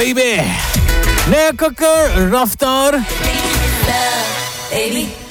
baby. Naya Kakkar, Raftar. Baby.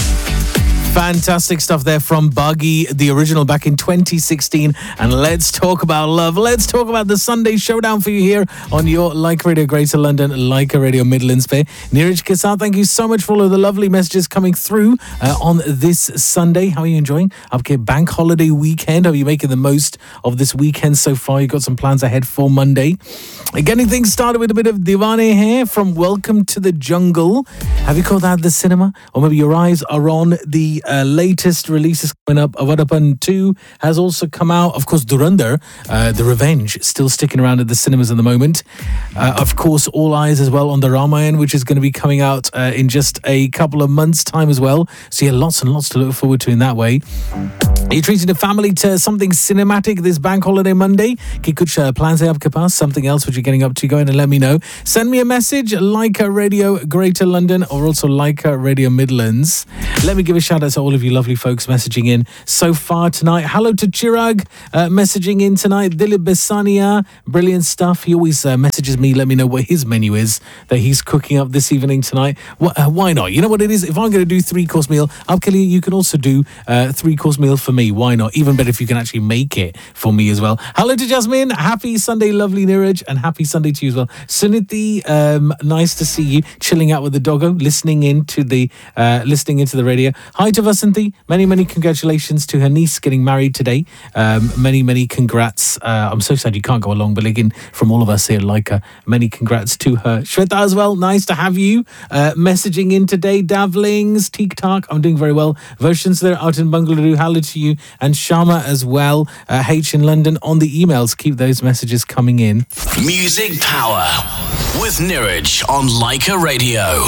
Fantastic stuff there from Buggy, the original back in 2016. And let's talk about love. Let's talk about the Sunday showdown for you here on your Like Radio Greater London, Like Radio Midlands Bay. Neeraj Kisar, thank you so much for all of the lovely messages coming through on this Sunday. How are you enjoying Aapke bank holiday weekend? Are you making the most of this weekend so far? You got some plans ahead for Monday. Getting things started with a bit of Diwane here from Welcome to the Jungle. Have you caught that at the cinema? Or maybe your eyes are on the latest releases coming up. Avadapan 2 has also come out. Of course, Dhurandhar, The Revenge, still sticking around at the cinemas at the moment. Of course, all eyes as well on the Ramayan, which is going to be coming out in just a couple of months' time as well. So yeah, lots and lots to look forward to in that way. Are you treating the family to something cinematic this bank holiday Monday? Ki kuch plans hai aapke paas? Something else which you're getting up to? Go ahead and let me know. Send me a message, Leica Radio Greater London or also Leica Radio Midlands. Let me give a shout out to all of you lovely folks messaging in so far tonight. Hello to Chirag messaging in tonight. Dilip Besania, brilliant stuff. He always messages me, let me know what his menu is that he's cooking up this evening tonight. Why not? You know what it is? If I'm going to do 3-course meal, Abkali, you can also do 3-course meal for me. Why not? Even better if you can actually make it for me as well. Hello to Jasmine. Happy Sunday, lovely Neeraj, and happy Sunday to you as well. Suniti, nice to see you chilling out with the doggo, listening into the radio. Hi to Vasanti. Many congratulations to her niece getting married today. Many congrats. I'm so sad you can't go along, but again, from all of us here, many congrats to her. Shweta as well. Nice to have you messaging in today. Davlings, TikTok. I'm doing very well. Versions there out in Bangalore. Hello to you. And Shama as well. H in London on the emails. Keep those messages coming in. Music Power with Neeraj on Leica Radio.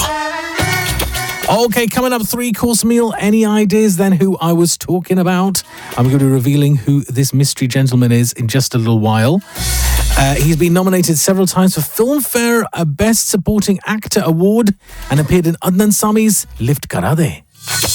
Okay, coming up, 3-course meal. Any ideas then who I was talking about? I'm going to be revealing who this mystery gentleman is in just a little while. He's been nominated several times for Filmfare Best Supporting Actor Award and appeared in Adnan Sami's Lift Kara De.